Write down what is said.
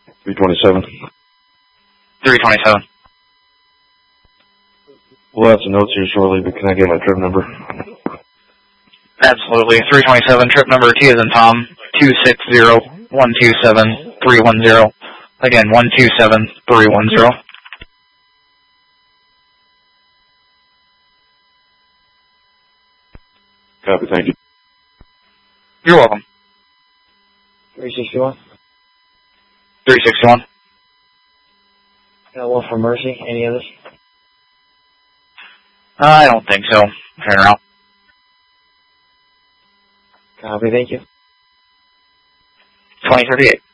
327. 327. We'll have some notes here shortly, but can I get my trip number? Absolutely. 327, trip number T as in Tom, 260-127-310. Again, 127-310. Copy, thank you. You're welcome. 361. 361. Got one for Mercy. Any others? I don't think so. Turn around. Copy, thank you. 2038.